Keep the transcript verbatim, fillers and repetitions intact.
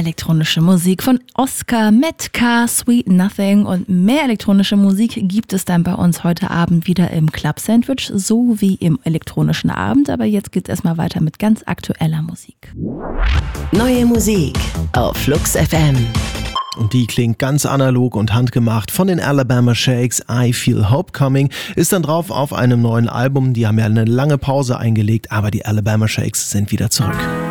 elektronische Musik von Oscar, Metka, Sweet Nothing und mehr elektronische Musik gibt es dann bei uns heute Abend wieder im Club Sandwich, so wie im elektronischen Abend. Aber jetzt geht's erstmal weiter mit ganz aktueller Musik. Neue Musik auf Flux F M. Und die klingt ganz analog und handgemacht von den Alabama Shakes. I Feel Hope Coming ist dann drauf auf einem neuen Album. Die haben ja eine lange Pause eingelegt, aber die Alabama Shakes sind wieder zurück.